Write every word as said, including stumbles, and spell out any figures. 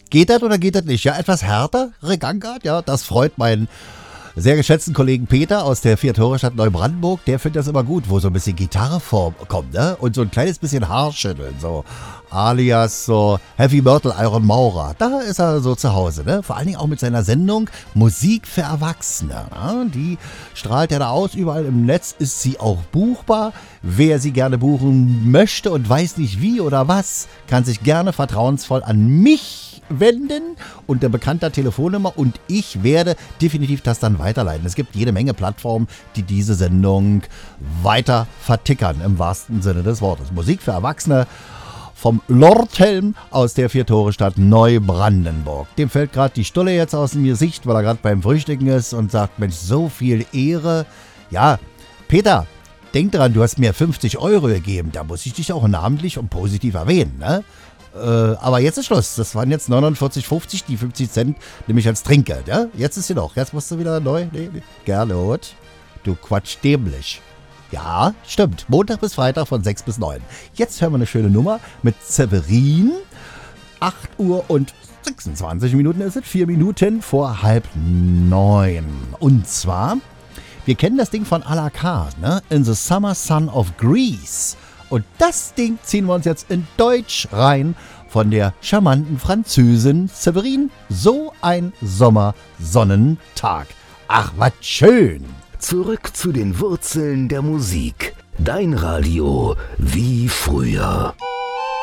Geht das oder geht das nicht? Ja, etwas härtere Gangart, ja, das freut meinen sehr geschätzten Kollegen Peter aus der Vier-Tore-Stadt Neubrandenburg. Der findet das immer gut, wo so ein bisschen Gitarre vorkommt, ne? Und so ein kleines bisschen Haarschütteln, so alias so Heavy Myrtle Iron Maurer. Da ist er so zu Hause, ne? Vor allen Dingen auch mit seiner Sendung Musik für Erwachsene. Ne? Die strahlt er da aus, überall im Netz ist sie auch buchbar. Wer sie gerne buchen möchte und weiß nicht wie oder was, kann sich gerne vertrauensvoll an mich wenden unter bekannter Telefonnummer und ich werde definitiv das dann weiterleiten. Es gibt jede Menge Plattformen, die diese Sendung weiter vertickern, im wahrsten Sinne des Wortes. Musik für Erwachsene vom Lord Helm aus der Vier-Tore-Stadt Neubrandenburg. Dem fällt gerade die Stulle jetzt aus dem Gesicht, weil er gerade beim Frühstücken ist und sagt, Mensch, so viel Ehre. Ja, Peter, denk dran, du hast mir fünfzig Euro gegeben, da muss ich dich auch namentlich und positiv erwähnen, ne? Äh, aber jetzt ist Schluss. Das waren jetzt neunundvierzig fünfzig, die fünfzig Cent nehme ich als Trinkgeld, ja? Jetzt ist sie noch. Jetzt musst du wieder neu. Nee, nee. Gernot, du Quatsch dämlich. Ja, stimmt. Montag bis Freitag von sechs bis neun. Jetzt hören wir eine schöne Nummer mit Severin. acht Uhr und sechsundzwanzig Minuten ist es. vier Minuten vor halb neun. Und zwar, wir kennen das Ding von à la carte, ne? In the Summer Sun of Greece. Und das Ding ziehen wir uns jetzt in Deutsch rein von der charmanten Französin Severin. So ein Sommersonnentag. Ach, was schön. Zurück zu den Wurzeln der Musik. Dein Radio wie früher.